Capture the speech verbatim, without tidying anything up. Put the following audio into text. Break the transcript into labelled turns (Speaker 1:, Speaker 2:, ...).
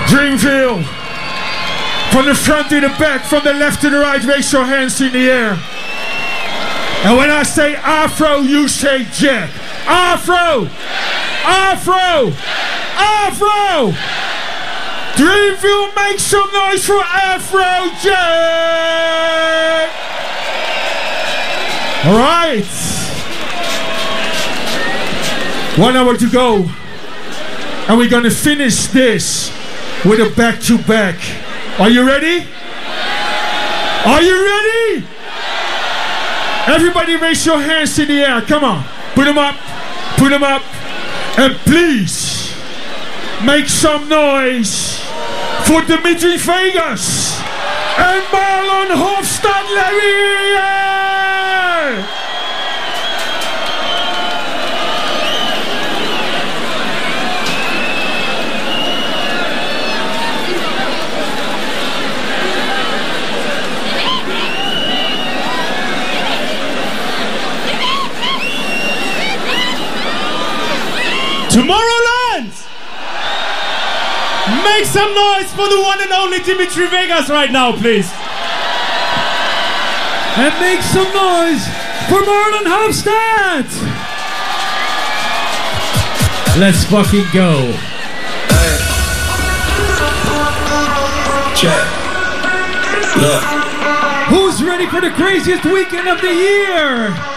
Speaker 1: Dreamville. From the front to the back, from the left to the right, raise your hands in the air. And when I say Afro, you say Jack. Afro! Afro! Afro! Dreamville, make some noise for Afro Jack! Alright. One hour to go. And we're gonna finish this with a back-to-back. Are you ready? Are you ready? Everybody raise your hands in the air. Come on. Put them up. Put them up. And please make some noise for Dimitri Vegas and Marlon Hofstadler.
Speaker 2: Tomorrowland! Make some noise for the one and only Dimitri Vegas right now, please.
Speaker 1: And make some noise for Marlon Hofstad. Let's fucking go.
Speaker 3: Hey. Check. Look.
Speaker 1: Who's ready for the craziest weekend of the year?